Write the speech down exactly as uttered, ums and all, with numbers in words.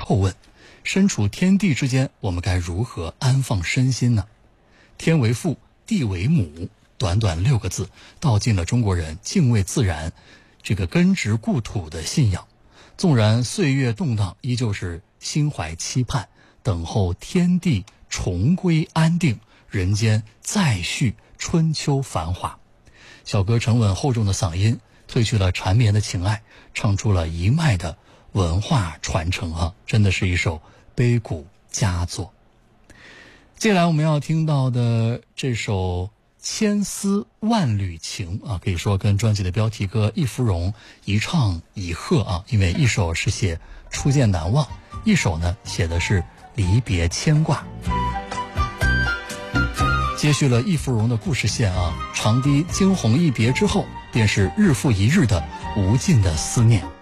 叩问：身处天地之间，我们该如何安放身心呢？天为父，地为母，短短六个字，道尽了中国人敬畏自然、这个根植故土的信仰。纵然岁月动荡，依旧是心怀期盼，等候天地重归安定，人间再续春秋繁华。小哥沉稳厚重的嗓音，褪去了缠绵的情爱，唱出了一脉的文化传承啊，真的是一首悲古佳作。接下来我们要听到的这首千丝万缕情啊，可以说跟专辑的标题歌《易芙蓉》一唱一和啊，因为一首是写初见难忘，一首呢写的是离别牵挂。接续了易芙蓉的故事线啊，长堤惊鸿一别之后，便是日复一日的无尽的思念。